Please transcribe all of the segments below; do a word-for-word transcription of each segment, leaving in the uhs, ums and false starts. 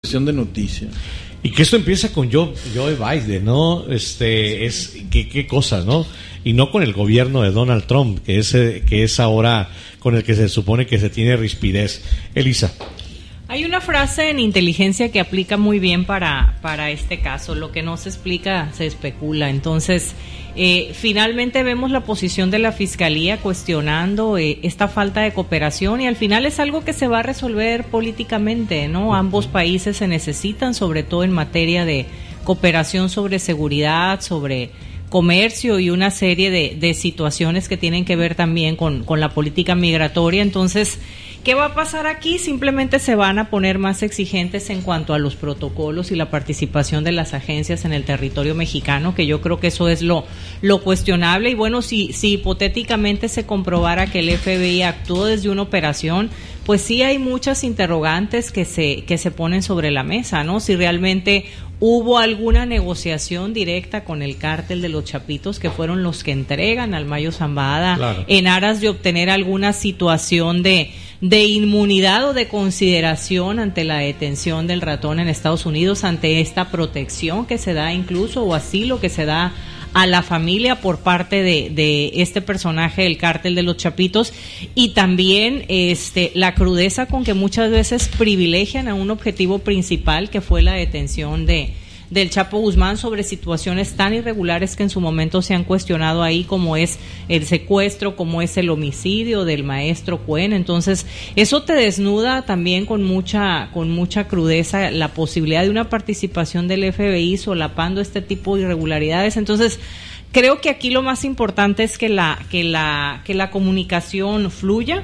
sección de noticias. Y que esto empieza con Joe, Joe Biden, ¿no? Este, es, qué, qué cosas, ¿no? Y no con el gobierno de Donald Trump, que es, que es ahora con el que se supone que se tiene rispidez. Elisa. Hay una frase en inteligencia que aplica muy bien para, para este caso. Lo que no se explica, se especula. Entonces, eh, finalmente vemos la posición de la Fiscalía cuestionando eh, esta falta de cooperación y al final es algo que se va a resolver políticamente, ¿no? Ambos países se necesitan, sobre todo en materia de cooperación sobre seguridad, sobre comercio y una serie de, de situaciones que tienen que ver también con, con la política migratoria. Entonces, ¿qué va a pasar aquí? Simplemente se van a poner más exigentes en cuanto a los protocolos y la participación de las agencias en el territorio mexicano, que yo creo que eso es lo, lo cuestionable. Y bueno, si, si hipotéticamente se comprobara que el F B I actuó desde una operación, pues sí hay muchas interrogantes que se, que se ponen sobre la mesa, ¿no? Si realmente hubo alguna negociación directa con el cártel de los Chapitos, que fueron los que entregan al Mayo Zambada, claro, en aras de obtener alguna situación de, de inmunidad o de consideración ante la detención del ratón en Estados Unidos, ante esta protección que se da incluso, o asilo que se da a la familia por parte de, de este personaje del cártel de los Chapitos, y también este la crudeza con que muchas veces privilegian a un objetivo principal, que fue la detención de del Chapo Guzmán, sobre situaciones tan irregulares que en su momento se han cuestionado ahí, como es el secuestro, como es el homicidio del maestro Cuen. Entonces, eso te desnuda también con mucha con mucha crudeza la posibilidad de una participación del F B I solapando este tipo de irregularidades. Entonces, creo que aquí lo más importante es que la que la que la comunicación fluya,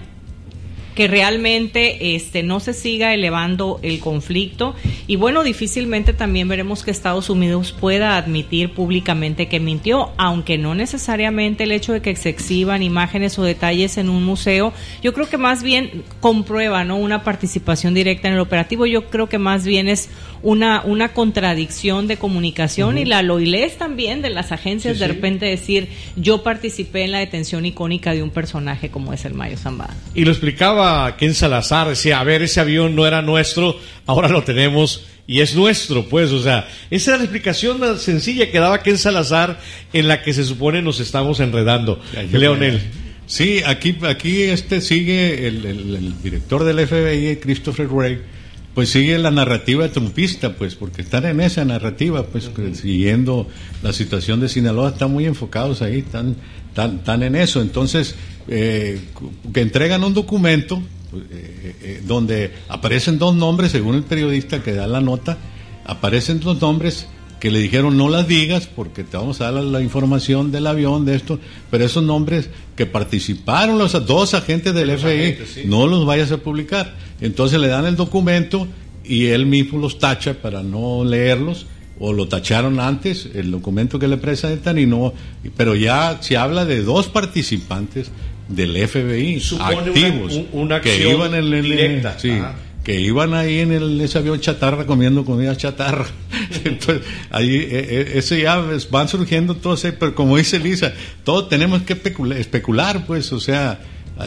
que realmente este no se siga elevando el conflicto, y bueno, difícilmente también veremos que Estados Unidos pueda admitir públicamente que mintió, aunque no necesariamente el hecho de que se exhiban imágenes o detalles en un museo, yo creo que más bien comprueba, ¿no?, una participación directa en el operativo. Yo creo que más bien es una una contradicción de comunicación, uh-huh, y la loilez también de las agencias, sí, de sí. repente decir, yo participé en la detención icónica de un personaje como es el Mayo Zambada. Y lo explicaba Ken Salazar, decía, a ver, ese avión no era nuestro, ahora lo tenemos y es nuestro, pues, o sea, esa era la explicación más sencilla que daba Ken Salazar, en la que se supone nos estamos enredando. Leonel. Sí, aquí aquí este sigue el, el, el director del F B I, Christopher Wray, pues sigue la narrativa trumpista, pues, porque están en esa narrativa, pues, uh-huh, siguiendo la situación de Sinaloa, están muy enfocados ahí, están, están, están en eso. Entonces, eh, que entregan un documento eh, eh, donde aparecen dos nombres, según el periodista que da la nota, aparecen dos nombres que le dijeron no las digas porque te vamos a dar la, la información del avión, de esto, pero esos nombres que participaron los dos agentes del F B I, agentes, sí, no los vayas a publicar. Entonces le dan el documento y él mismo los tacha para no leerlos, o lo tacharon antes, el documento que le presentan, y no, pero ya se habla de dos participantes del F B I, supone activos, una, una acción que iban en el, directa, sí, que iban ahí en el, ese avión chatarra comiendo comida chatarra. Entonces, ahí eh, eso ya van surgiendo todos, eh, pero como dice Lisa, todos tenemos que especular, especular pues, o sea,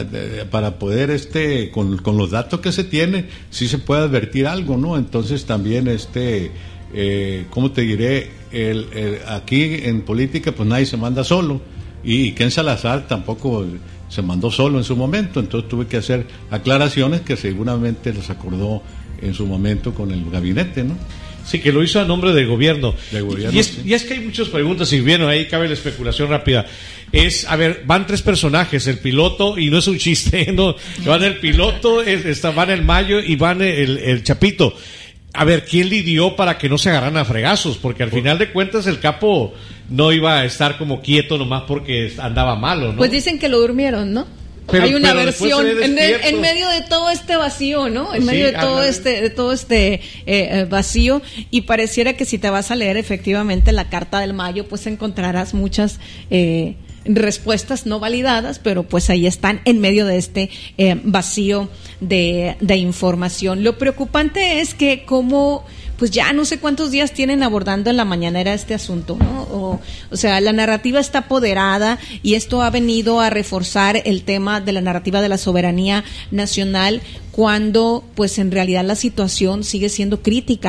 para poder este con, con los datos que se tienen, sí se puede advertir algo, ¿no? Entonces también este eh, ¿cómo te diré? El, el, aquí en política pues nadie se manda solo, y, y Ken Salazar tampoco se mandó solo en su momento, entonces tuve que hacer aclaraciones que seguramente les acordó en su momento con el gabinete, ¿no? Sí, que lo hizo a nombre del gobierno. Del gobierno, y, es, sí. y es que hay muchas preguntas, y bien, ahí cabe la especulación rápida. Es, a ver, van tres personajes, el piloto, y no es un chiste, no, van el piloto, es, está, van el Mayo y van el, el Chapito. A ver, ¿quién lidió para que no se agarran a fregazos? Porque al final de cuentas el capo no iba a estar como quieto nomás porque andaba malo, ¿no? Pues dicen que lo durmieron, ¿no? Pero, hay una pero versión en, en medio de todo este vacío, ¿no? En medio sí, de todo háblame. este de todo este eh, vacío, y pareciera que si te vas a leer efectivamente la Carta del Mayo, pues encontrarás muchas eh, respuestas no validadas, pero pues ahí están en medio de este eh, vacío de, de información. Lo preocupante es que como pues ya no sé cuántos días tienen abordando en la mañanera este asunto, ¿no? O, o sea, la narrativa está apoderada, y esto ha venido a reforzar el tema de la narrativa de la soberanía nacional, cuando pues en realidad la situación sigue siendo crítica.